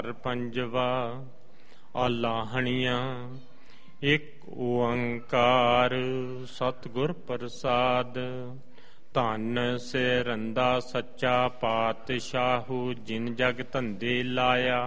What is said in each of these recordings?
ਪੰਜਵਾ ਆਲਾਹਣੀਆਂ। ਇੱਕ ਓੰਕਾਰ ਸਤਿਗੁਰ ਪ੍ਰਸਾਦ। ਧੰਨ ਸਿਰੰਦਾ ਸੱਚਾ ਪਾਤਸ਼ਾਹੂ ਜਿਨ ਜਗ ਧੰਦੇ ਲਾਇਆ।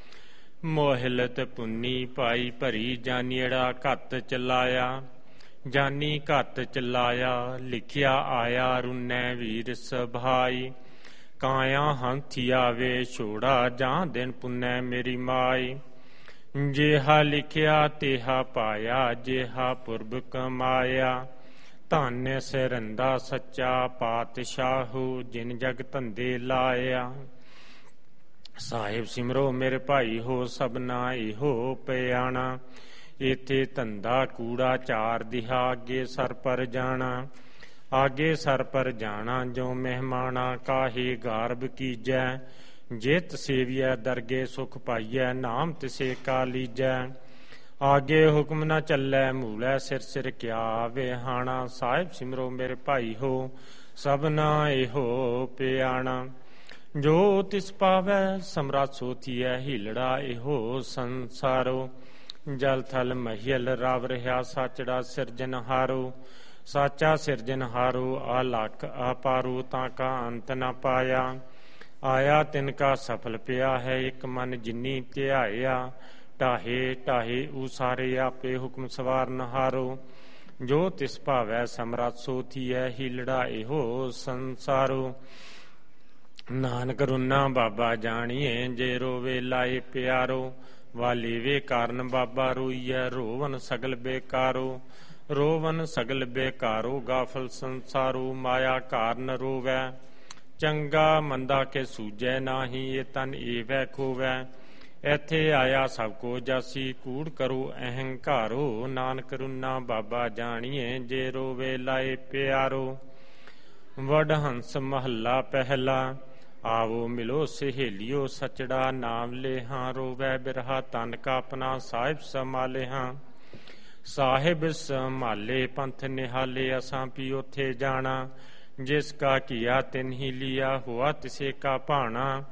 ਮੋਹਿਲਤ ਪੁੰਨੀ ਪਾਈ ਭਰੀ ਜਾਨੀੜਾ ਘੱਤ ਚਲਾਇਆ। ਜਾਨੀ ਘੱਤ ਚਲਾਇਆ ਲਿਖਿਆ ਆਇਆ ਰੁਨੈ ਵੀਰ ਸਭਾਈ। ਕਾਇਆ ਹੰਥੀ ਆਵੇ ਛੋੜਾ ਜਾਂ ਦਿਨ ਪੁੰਨੈ ਮੇਰੀ ਮਾਈ। ਜਿਹਾ ਲਿਖਿਆ ਤੇਹਾ ਪਾਇਆ ਜਿਹਾ ਪੁਰਬ ਕਮਾਇਆ। ਧੰਨ ਸਿਰੰਦਾ ਸੱਚਾ ਪਾਤਸ਼ਾਹੂ ਜਿਨ ਜਗ ਧੰਦੇ ਲਾਇਆ। ਸਾਹਿਬ ਸਿਮਰੋ ਮੇਰੇ ਭਾਈ ਹੋ ਸਭਨਾ ਇਹੋ ਪਿਆਣਾ। ਇੱਥੇ ਧੰਦਾ ਕੂੜਾ ਚਾਰ ਦਿਹਾ ਅੱਗੇ ਸਰ ਪਰ ਜਾਣਾ। ਆਗੇ ਸਰ ਪਰ ਜਾਣਾ ਜੋ ਮਹਿਮਾਨਾ ਕਾਹੇ ਗਾਰਬ ਕੀਜੈ। ਜਿਤ ਸੇਵੀਐ ਦਰਗੇ ਸੁਖ ਪਾਈਐ ਨਾਮ ਤਿਸੇ ਕਾ ਲੀਜੈ। ਆਗੇ ਹੁਕਮ ਨਾ ਚੱਲੈ ਮੂਲੈ ਸਿਰ ਸਿਰ ਕਿਆ ਵਿਹਾਣਾ। ਸਾਹਿਬ ਸਿਮਰੋ ਮੇਰੇ ਭਾਈ ਹੋ ਸਭਨਾ ਇਹੋ ਪਿਆਣਾ। ਜੋ ਤਿਸ ਪਾਵੈ ਸਮਰਾਟ ਸੋ ਥੀਐ ਹੀਲੜਾ ਇਹੋ ਸੰਸਾਰੋ। ਜਲ ਥਲ ਮਹੀਲ ਰਵ ਰਿਹਾ ਸਾਚੜਾ ਸਿਰਜਨਹਾਰੋ। ਸਾਚਾ ਸਿਰਜਨਹਾਰੋ ਆਲਖ ਆਪਾਰੋ ਤਾਂ ਕਾ ਅੰਤ ਨ ਪਾਇਆ। ਆਇਆ ਤਿਨ ਕਾ ਸਫਲ ਪਿਆ ਹੈ ਇੱਕ ਮਨ ਜਿਨੀ ਧਿਆਇਆ। ਢਾਹੇ ਢਾਹੇ ਉਸਾਰੇ ਆਪੇ ਹੁਕਮ ਸਵਾਰਨਹਾਰੋ। ਜੋ ਤਿਸ ਭਾਵੈ ਸਮਰਾਟ ਸੋ ਥੀਐ ਹੀਲੜਾ ਇਹੋ ਸੰਸਾਰੋ। ਨਾਨਕ ਰੁਨਾ ਬਾਬਾ ਜਾਣੀਏ ਜੇ ਰੋਵੇ ਲਾਏ ਪਿਆਰੋ। ਵਾਲੀ ਵੇ ਕਾਰਨ ਬਾਬਾ ਰੋਈਐ ਰੋਵਨ ਸਗਲ ਬੇਕਾਰੋ। ਰੋਵਨ ਸਗਲ ਬੇਕਾਰੋ ਗਾਫਲ ਸੰਸਾਰੋ। ਮਾਇਆ ਕਾਰਨ ਰੋਵੈ ਚੰਗਾ ਮੰਦਾ ਕੇ ਸੂਝੈ ਨਾਹੀ। ਇਹ ਤਨ ਏਵੈ ਖੋਵੈ ਇੱਥੇ ਆਇਆ ਸਭ ਕੋ ਜਾਸੀ। ਕੂੜ ਕਰੋ ਅਹੰਕਾਰੋ ਨਾਨਕ ਰੁਨਾ ਬਾਬਾ ਜਾਣੀਏ ਜੇ ਰੋਵੇ ਲਾਏ ਪਿਆਰੋ। ਵਡ ਹੰਸ ਮਹੱਲਾ ਪਹਿਲਾ। ਆਵੋ ਮਿਲੋ ਸਹੇਲਿਓ ਸਚੜਾ ਨਾਮ ਲੇਹਾਂ। ਰੋਵੈ ਬਿਰਹਾ ਤਨ ਕਾ ਆਪਣਾ ਸਾਹਿਬ ਸੰਭਾਲੇਹਾਂ। ਸਾਹਿਬ ਸੰਭਾਲੇ ਪੰਥ ਨਿਹਾਲੇ ਅਸਾਂ ਪੀ ਉੱਥੇ ਜਾਣਾ। ਜਿਸ ਕਾ ਕੀਆ ਤਿਨ ਹੀ ਲਿਆ ਹੁਆ ਤਿਸੇ ਕਾ ਭਾਣਾ।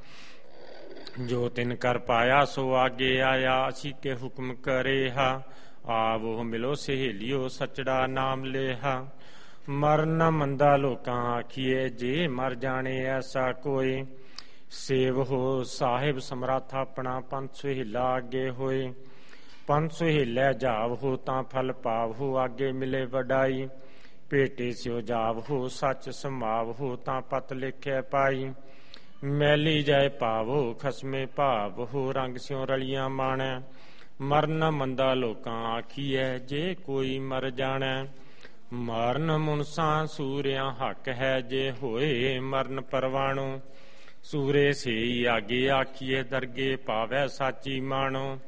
ਜੋ ਤਿਨ ਕਰ ਪਾਇਆ ਸੋ ਆਗੇ ਆਇਆ ਅਸੀਂ ਕੇ ਹੁਕਮ ਕਰੇਹਾ। ਆਵੋ ਮਿਲੋ ਸਹੇਲਿਓ ਸਚੜਾ ਨਾਮ ਲੇਹਾ। ਮਰਨ ਮੰਦਾ ਲੋਕਾਂ ਆਖੀਏ ਜੇ ਮਰ ਜਾਣੇ ਐਸਾ ਕੋਈ। ਸੇਵ ਹੋ ਸਾਹਿਬ ਸਮਰਾਥ ਆਪਣਾ ਪੰਥ ਸੁਹੀਲਾ ਅੱਗੇ ਹੋਏ। ਪੰਥ ਸੁਹੀਲੇ ਜਾਵ ਹੋ ਤਾਂ ਫਲ ਪਾਵ ਹੋ ਆਗੇ ਮਿਲੇ ਵਡਾਈ। ਭੇਟੇ ਸਿਓ ਜਾਵ ਹੋ ਸੱਚ ਸਮਾਵ ਹੋ ਤਾਂ ਪਤ ਲਿਖਿਆ ਪਾਈ। ਮੈਲੀ ਜਾਏ ਪਾਵੋ ਖਸਮੇ ਭਾਵ ਹੋ ਰੰਗ ਸਿਓ ਰਲੀਆਂ ਮਾਣੈ। ਮਰਨ ਮੰਦਾ ਲੋਕਾਂ ਆਖੀਐ ਜੇ ਕੋਈ ਮਰ ਜਾਣੈ। ਮਰਨ ਮੁਨਸਾਂ ਸੂਰਿਆਂ ਹੱਕ ਹੈ ਜੇ ਹੋਏ ਮਰਨ ਪਰਵਾਣੋ। ਸੂਰੇ ਸੇਈ ਆਗੇ ਆਖੀਏ ਦਰਗੇ ਪਾਵੈ ਸਾਚੀ ਮਾਣੋ।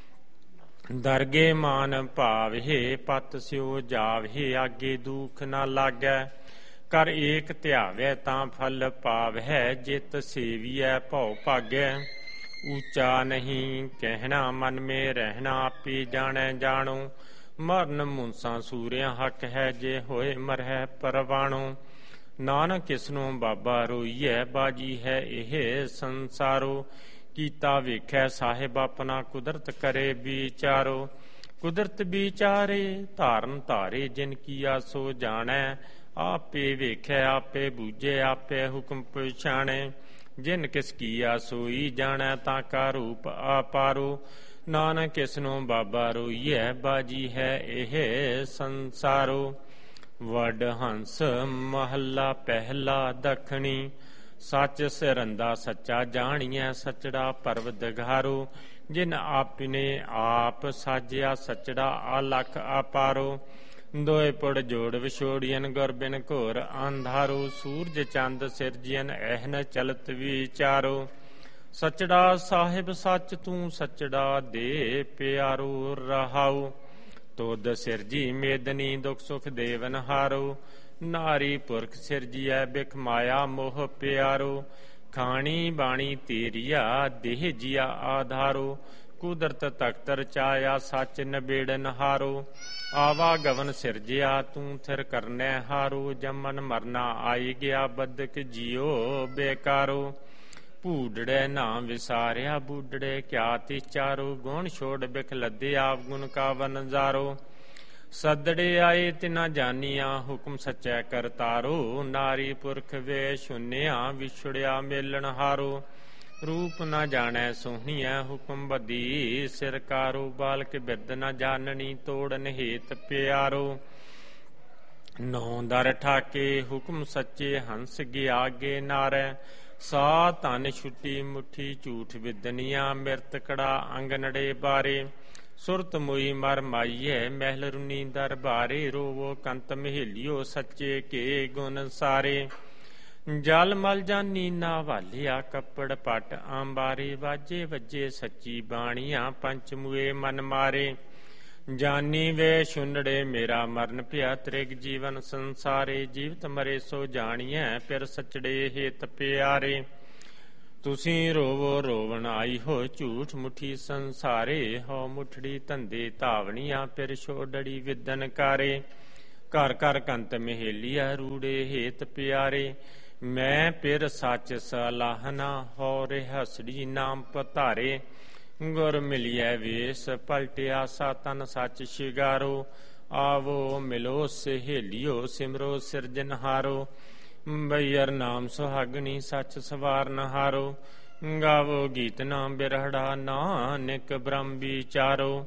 ਦਰਗੇ ਮਾਨ ਭਾਵਹਿ ਪਤ ਸਿਓ ਜਾਵਹਿ ਆਗੇ ਦੁਖ ਨਾ ਲਾਗੈ। ਕਰ ਏਕ ਧਿਆਵੈ ਤਾਂ ਫਲ ਪਾਵਹਿ ਜਿਤ ਸੇਵੀਐ ਭਉ ਭਾਗੈ। ਊਚਾ ਨਹੀਂ ਕਹਿਣਾ ਮਨ ਮੇ ਰਹਿਣਾ ਆਪੇ ਜਾਣੈ ਜਾਣੋ। ਮਰਨ ਮੁਨਸਾਂ ਸੂਰਿਆਂ ਹੱਕ ਹੈ ਜੇ ਹੋਏ ਮਰਹਿ ਪਰਵਾਣੋ। ਨਾਨਕ ਕਿਸਨੂੰ ਬਾਬਾ ਰੋਈਐ ਬਾਜੀ ਹੈ ਇਹ ਸੰਸਾਰੋ। ਕੀਤਾ ਵੇਖੈ ਸਾਹਿਬ ਆਪਣਾ ਕੁਦਰਤ ਕਰੇ ਵਿਚਾਰੋ। ਕੁਦਰਤ ਵਿਚਾਰੇ ਧਾਰਨ ਧਾਰੇ ਜਿਨ ਕੀਆ ਸੋ ਜਾਣੈ। ਆਪੇ ਵੇਖੈ ਆਪੇ ਬੂਝੇ ਆਪੇ ਹੁਕਮ ਪਛਾਣੈ। ਜਿਨ ਕਿਸ ਕੀਆ ਸੋਈ ਜਾਣੈ ਤਾਂ ਕਾ ਰੂਪ ਆਪਾਰੋ। ਨਾਨਕ ਕਿਸਨੂੰ ਬਾਬਾ ਰੋਈਐ ਬਾਜੀ ਹੈ ਇਹ ਸੰਸਾਰੋ। ਵਡ ਹੰਸ ਮਹੱਲਾ ਪਹਿਲਾ ਦੱਖਣੀ। ਸੱਚ ਸਿਰੰਦਾ ਸੱਚਾ ਜਾਣੀਐ ਸਚੜਾ ਪਰਵਦਗਾਰੋ। ਜਿਨ ਆਪਨੇ ਆਪ ਸਾਜਿਆ ਸਚੜਾ ਆਲਖ ਆਪਾਰੋ। ਦੋਏ ਪੁੜ ਜੋੜ ਵਿਛੋੜੀਐਨ ਗੁਰ ਬਿਨ ਘੋਰ ਅੰਧਾਰੋ। ਸੂਰਜ ਚੰਦ ਸਿਰਜੀਐਨ ਐਹਨ ਚਲਤ ਵਿਚਾਰੋ। ਸਚੜਾ ਸਾਹਿਬ ਸੱਚ ਤੂੰ ਸਚੜਾ ਦੇ ਪਿਆਰੋ ਰਹਾਉ। ਤੁਧ ਸਿਰਜੀ ਮੇਦਨੀ ਦੁਖ ਸੁਖ ਦੇਵਨਹਾਰੋ। ਨਾਰੀ ਪੁਰਖ ਸਿਰਜੀਐ ਬਿਖ ਮਾਇਆ ਮੋਹ ਪਿਆਰੋ। ਖਾਣੀ ਬਾਣੀ ਤੇਰੀਆ ਦੇਹ ਜੀਆ ਆਧਾਰੋ। ਕੁਦਰਤ ਤਖਤ ਰਚਾਇਆ ਸੱਚ ਨਬੇੜਨਹਾਰੋ। ਆਵਾ ਗਵਨ ਸਿਰਜਿਆ ਤੂੰ ਥਿਰ ਕਰਨੈ ਹਾਰੋ। ਜੰਮਨ ਮਰਨਾ ਆਈ ਗਿਆ ਬਦਕ ਜੀਓ ਬੇਕਾਰੋ। ਭੂਡੜੇ ਨਾ ਵਿਸਾਰਿਆ ਬੂਡੜੇ ਕਿਆ ਤੀ ਚਾਰੋ ਗੁਣ ਛੋੜ ਬਿਖ ਲੱਦੇ ਆਪ ਗੁਣ ਕਾ ਵਨਜ਼ਾਰੋ ਸਦੜੇ ਆਏ ਤਿਨਾ ਜਾਨੀਆਂ ਹੁਕਮ ਸੱਚੈ ਕਰਤਾਰੋ ਨਾਰੀ ਪੁਰਖ ਵੇ ਸ਼ੁਨਿਆ ਵਿਛੜਿਆ ਮੇਲਣ ਹਾਰੋ ਰੂਪ ਨਾ ਜਾਣੈ ਸੋਹਣੀਐ ਹੁਕਮ ਬੱਧੀ ਸਿਰਕਾਰੋ ਬਾਲਕ ਬਿਰਦ ਨਾ ਜਾਣਨੀ ਤੋੜਨ ਹੇਤ ਪਿਆਰੋ ਨੌ ਦਰ ਠਾਕੇ ਹੁਕਮ ਸੱਚੇ ਹੰਸ ਗਿਆ ਅੱਗੇ ਨਾਰੈ ਸਾ ਧਨ ਛੁੱਟੀ ਮੁੱਠੀ ਝੂਠ ਵਿਦਨੀਆਂ ਮਿਰਤ ਕੜਾ ਅੰਗਨੜੇ ਬਾਰੇ ਸੁਰਤ ਮੋਈ ਮਰ ਮਾਈਐ ਮਹਿਲ ਰੁਨੀ ਦਰਬਾਰੇ ਰੋਵੋ ਕੰਤ ਮਹੇਲਿਓ ਸੱਚੇ ਕੇ ਗੁਣ ਸਾਰੇ ਜਲ ਮਲ ਜਾਨੀ ਨਾ ਵਾਲਿਆ ਕੱਪੜ ਪਟ ਆਂਬਾਰੇ ਵਾਜੇ ਵੱਜੇ ਸੱਚੀ ਬਾਣੀਆਂ ਪੰਚ ਮੁਏ ਮਨ ਮਾਰੇ ਜਾਨੀ ਵੇ ਸ਼ੁਨੜੇ ਮੇਰਾ ਮਰਨ ਭਿਆ ਤ੍ਰਿਗ ਜੀਵਨ ਸੰਸਾਰੇ ਜੀਵਤ ਮਰੇ ਸੋ ਜਾਣੀਐ ਫਿਰ ਸਚੜੇ ਹੇਤ ਪਿਆਰੇ ਤੁਸੀਂ ਰੋਵੋ ਰੋਵਣ ਆਈ ਹੋ ਝੂਠ ਮੁਠੀ ਸੰਸਾਰੇ ਹੋ ਮੁਠੜੀ ਧੰਦੇ ਧਾਵਣੀਆਂ ਫਿਰ ਛੋੜੜੀ ਵਿਦਨ ਕਾਰੇ ਘਰ ਘਰ ਕੰਤ ਮਹੇਲੀਆ ਰੂੜੇ ਹੇਤ ਪਿਆਰੇ ਮੈਂ ਫਿਰ ਸੱਚ ਸਲਾਹਨਾ ਹੋ ਰਹਿਸੜੀ ਨਾਮ ਪਧਾਰੇ ਗੁਰ ਮਿਲਿਐ ਵੇਸ ਪਲਟਿਆ ਸਾਤਨ ਸੱਚ ਸ਼ਿਗਾਰੋ ਆਵੋ ਮਿਲੋ ਸਹੇਲਿਓ ਸਿਮਰੋ ਸਿਰਜਨਹਾਰੋ ਬਈਰ ਨਾਮ ਸੁਹਾਗਣੀ ਸੱਚ ਸਵਾਰਨ ਹਾਰੋ ਗਾਵੋ ਗੀਤ ਨਾਮ ਬਿਰਹੜਾ ਨਾਨਕ ਬ੍ਰਹਮ ਵਿਚਾਰੋ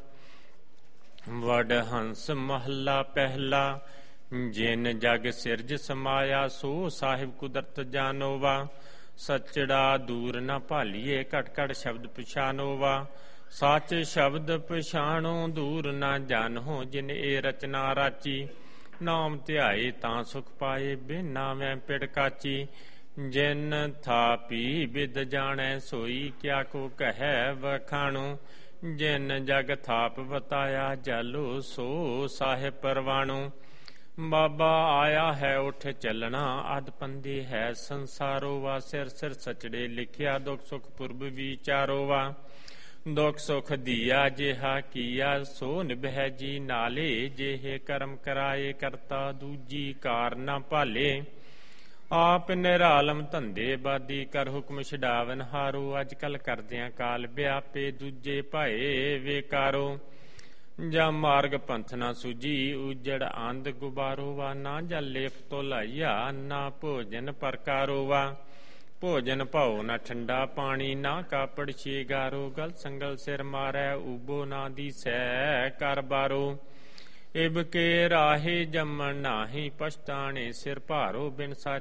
ਵਡ ਹੰਸ ਮਹੱਲਾ ਪਹਿਲਾ ਜਿਨ ਜਗ ਸਿਰਜ ਸਮਾਇਆ ਸੋ ਸਾਹਿਬ ਕੁਦਰਤ ਜਾਨੋਵਾ ਸਚੜਾ ਦੂਰ ਨਾ ਭਾਲੀਏ ਘਟ ਘਟ ਸ਼ਬਦ ਪਛਾਨੋਵਾ ਸੱਚ ਸ਼ਬਦ ਪਛਾਣੋ ਦੂਰ ਨਾ ਜਾਣੋ ਜਿਨ ਇਹ ਰਚਨਾ ਰਾਚੀ ਨਾਮ ਧਿਆਏ ਤਾਂ ਸੁਖ ਪਾਏ ਬਿਨਾ ਮੈਂ ਪਿੜਕਾਚੀ ਜਿਨ ਥਾਪੀ ਵਿਦ ਜਾਣੈ ਸੋਈ ਕਿਆ ਕੋ ਕਹੈ ਵਖਾਣੋ ਜਿਨ ਜਗ ਥਾਪ ਬਤਾਇਆ ਜਲੋ ਸੋ ਸਾਹਿਬ ਪਰਵਾਣੋ ਬਾਬਾ ਆਇਆ ਹੈ ਉੱਠ ਚੱਲਣਾ ਅਧ ਪੰਦੇ ਹੈ ਸੰਸਾਰੋ ਵਾ ਸਿਰ ਸਿਰ ਸਚੜੇ ਲਿਖਿਆ ਦੁਖ ਸੁਖ ਪੁਰਬ ਵਿਚਾਰੋ ਵਾ ਦੁਖ ਸੁਖ ਦੀਆ ਜਿਹਾ ਕੀਆ ਸੋ ਨਿਭੈ ਜੀ ਨਾਲੇ ਜਿਹੇ ਕਰਮ ਕਰਾਏ ਕਰਤਾ ਦੂਜੀ ਕਾਰ ਨਾ ਭਾਲੇ ਆਪ ਨਿਰਾਲਮ ਧੰਦੇ ਬਾਦੀ ਕਰ ਹੁਕਮ ਛਡਾਵਨ ਹਾਰੋ ਅੱਜ ਕੱਲ ਕਰਦਿਆਂ ਕਾਲ ਵਿਆਪੇ ਦੂਜੇ ਭਾਏ ਵੇਕਾਰੋ ਜਾਂ ਮਾਰਗ ਪੰਥ ਨਾ ਸੁਜੀ ਉਜੜ ਆਂਦ ਗੁਬਾਰੋ ਵਾ ਨਾ ਜਲ ਲੇਪ ਤੋ ਲਾਈਆ ਨਾ ਭੋਜਨ ਪ੍ਰਕਾਰੋ ਵਾ ਭੋਜਨ ਭਾਉ ਨਾ ਠੰਡਾ ਪਾਣੀ ਨਾ ਕਾਪੜ ਛੇਗਾਰੋ ਗਲ ਸੰਗਲ ਸਿਰ ਮਾਰੈ ਉਬੋ ਨਾ ਦੀਸੈ ਕਰ ਬਾਰੋ ਇਬ ਕੇ ਰਾਹੇ ਜੰਮਣ ਨਾਹੀ ਪਛਤਾਣੇ ਸਿਰ ਭਾਰੋ ਬਿਨ